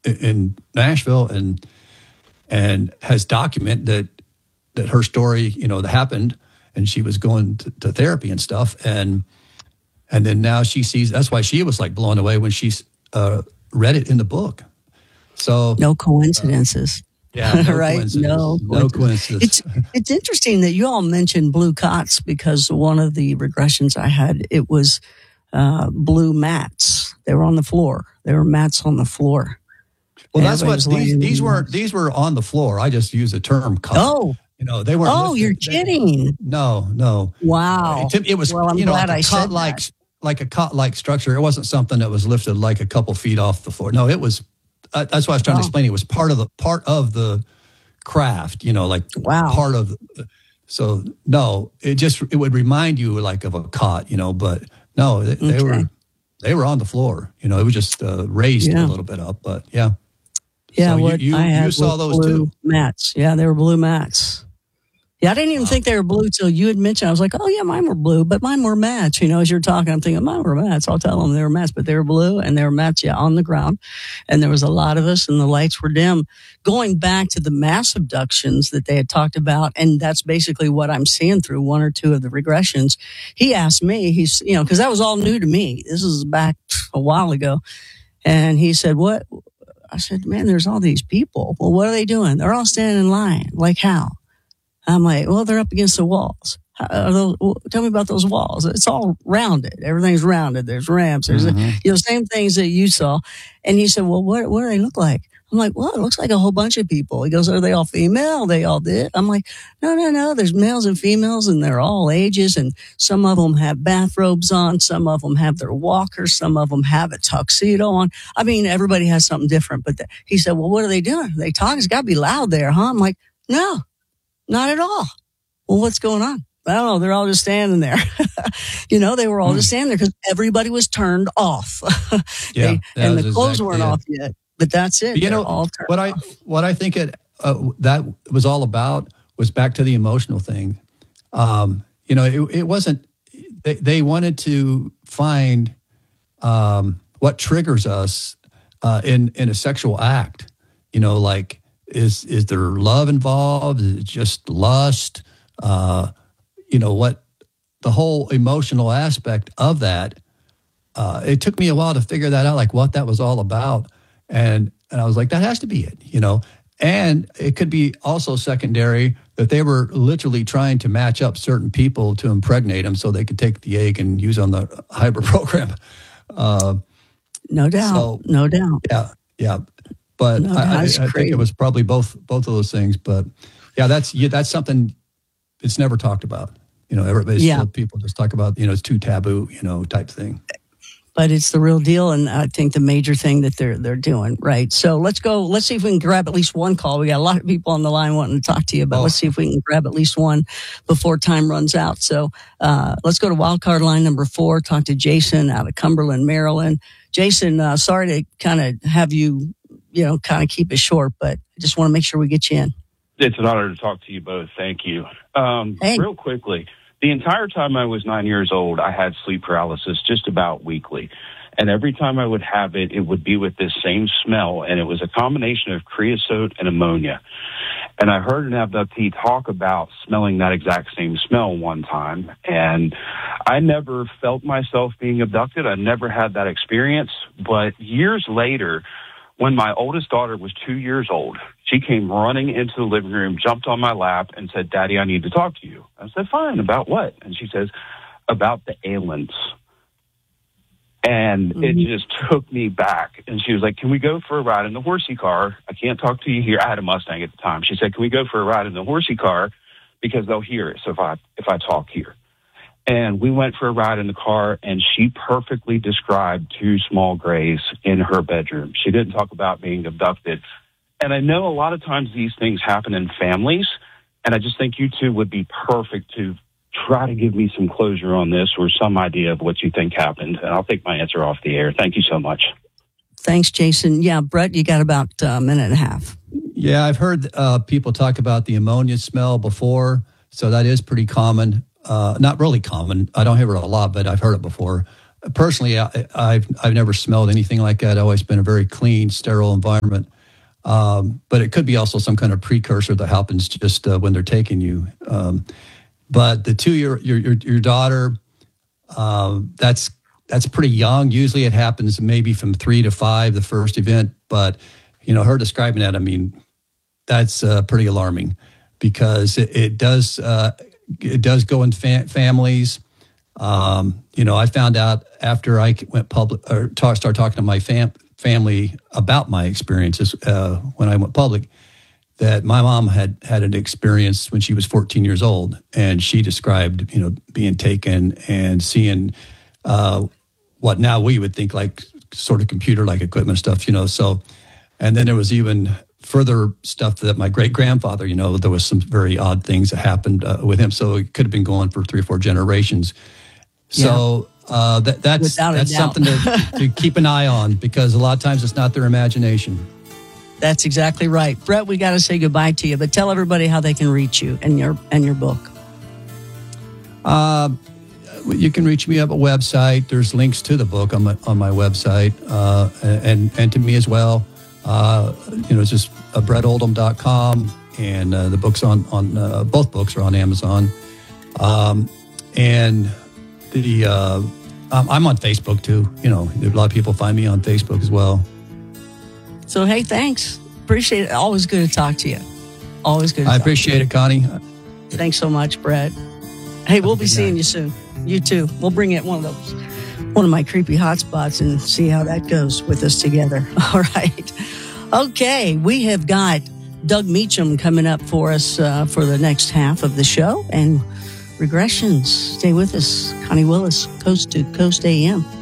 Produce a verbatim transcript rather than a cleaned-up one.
in Nashville and and has documented that that her story, you know, that happened, and she was going to, to therapy and stuff, and and then now she sees. That's why she was like blown away when she uh, read it in the book. So no coincidences. Uh, yeah, no right? Coincidence. No, no coincidence. It's it's interesting that you all mentioned blue cots because one of the regressions I had, it was uh, blue mats. They were on the floor. There were mats on the floor. Well, that's what these these were. These were on the floor. I just use the term cot. Oh, you know, they weren't. Oh, lifted. you're kidding. They, no, no. Wow. It, it was. Well, I'm you know, glad like I a said cot-like, that. like a cot-like structure. It wasn't something that was lifted like a couple feet off the floor. No, it was. Uh, that's what I was trying wow. to explain. It was part of the part of the craft. You know, like wow. part of. The, so no, it just it would remind you like of a cot. You know, but no, they, they okay. were they were on the floor. You know, it was just uh, raised yeah. a little bit up, but yeah. Yeah, so what you, you, I had you saw those blue too. Mats. Yeah, they were blue mats. Yeah, I didn't even wow. think they were blue till you had mentioned. I was like, oh yeah, mine were blue, but mine were mats. You know, as you're talking, I'm thinking mine were mats. I'll tell them they were mats, but they were blue and they were mats. Yeah, on the ground, and there was a lot of us, and the lights were dim. Going back to the mass abductions that they had talked about, and that's basically what I'm seeing through one or two of the regressions. He asked me, he's you know, because that was all new to me. This is back a while ago, and he said, what? I said, man, there's all these people. Well, what are they doing? They're all standing in line. Like how? I'm like, well, they're up against the walls. How are those, well, tell me about those walls. It's all rounded. Everything's rounded. There's ramps. There's, mm-hmm. you know, same things that you saw. And he said, well, what, what do they look like? I'm like, well, it looks like a whole bunch of people. He goes, are they all female? They all did. I'm like, no, no, no. There's males and females, and they're all ages. And some of them have bathrobes on. Some of them have their walkers. Some of them have a tuxedo on. I mean, everybody has something different. But the, he said, well, what are they doing? Are they talking? It's got to be loud there, huh? I'm like, no, not at all. Well, what's going on? I don't know. They're all just standing there. you know, they were all mm. just standing there because everybody was turned off. yeah, they, and the clothes exactly weren't it. off yet. But that's it. You know, what I what I think it uh, that was all about was back to the emotional thing. Um, you know, it, it wasn't. They, they wanted to find um, what triggers us uh, in in a sexual act. You know, like is is there love involved? Is it just lust? Uh, you know what? The whole emotional aspect of that. Uh, it took me a while to figure that out, like what that was all about. And and I was like, that has to be it, you know. And it could be also secondary that they were literally trying to match up certain people to impregnate them so they could take the egg and use on the hybrid program. Uh, no doubt, so, no doubt. Yeah, yeah. But no, I, I, I think it was probably both both of those things. But yeah, that's yeah, that's something it's never talked about. You know, everybody, yeah. people just talk about, you know, it's too taboo, you know, type thing. But it's the real deal, and I think the major thing that they're they're doing, right? So let's go. Let's see if we can grab at least one call. We got a lot of people on the line wanting to talk to you, but oh. let's see if we can grab at least one before time runs out. So uh, let's go to wildcard line number four. Talk to Jason out of Cumberland, Maryland. Jason, uh, sorry to kind of have you, you know, kind of keep it short, but I just want to make sure we get you in. It's an honor to talk to you both. Thank you. Um, hey. Real quickly. The entire time I was nine years old, I had sleep paralysis just about weekly. And every time I would have it, it would be with this same smell. And it was a combination of creosote and ammonia. And I heard an abductee talk about smelling that exact same smell one time. And I never felt myself being abducted. I never had that experience. But years later, when my oldest daughter was two years old, she came running into the living room, jumped on my lap, and said, Daddy, I need to talk to you. I said, fine, about what? And she says, about the aliens. And mm-hmm. it just took me back. And she was like, can we go for a ride in the horsey car? I can't talk to you here. I had a Mustang at the time. She said, can we go for a ride in the horsey car? Because they'll hear it so if I, if I talk here. And we went for a ride in the car, and she perfectly described two small grays in her bedroom. She didn't talk about being abducted. And I know a lot of times these things happen in families, and I just think you two would be perfect to try to give me some closure on this or some idea of what you think happened. And I'll take my answer off the air. Thank you so much. Thanks, Jason. Yeah, Brett, you got about a minute and a half. Yeah, I've heard uh, people talk about the ammonia smell before, so that is pretty common. Uh, not really common. I don't hear it a lot, but I've heard it before. personally, I, I've I've never smelled anything like that. I've always been a very clean, sterile environment. Um, but it could be also some kind of precursor that happens just uh, when they're taking you. Um, but the two your your your, your daughter, uh, that's that's pretty young. Usually, it happens maybe from three to five, the first event. But you know, her describing that, I mean, that's uh, pretty alarming because it, it does uh, it does go in fa- families. Um, you know, I found out after I went public or talk, started talking to my fam- family about my experiences uh, when I went public, that my mom had had an experience when she was fourteen years old, and she described, you know, being taken and seeing uh, what now we would think like sort of computer-like equipment stuff, you know. So, and then there was even further stuff that my great grandfather, you know, there was some very odd things that happened uh, with him. So it could have been going for three or four generations. So uh, that, that's Without a that's doubt. something to, to keep an eye on, because a lot of times it's not their imagination. That's exactly right. Brett, we got to say goodbye to you, but tell everybody how they can reach you and your and your book. Uh, you can reach me up at a website. There's links to the book on my on my website, uh, and and to me as well. Uh, you know, it's just uh, brett oldham dot com, and uh, the book's on on uh, both books are on Amazon, um, and the uh, I'm I'm on Facebook too. You know, a lot of people find me on Facebook as well. So, hey, thanks. Appreciate it. Always good to talk to you. Always good to I talk appreciate to you. it, Connie. Thanks so much, Brett. Hey, we'll be good seeing night. you soon. You too. We'll bring it one of those, one of my creepy hotspots and see how that goes with us together. All right. Okay. We have got Doug Meacham coming up for us uh, for the next half of the show, and Regressions. Stay with us. Connie Willis, Coast to Coast A M.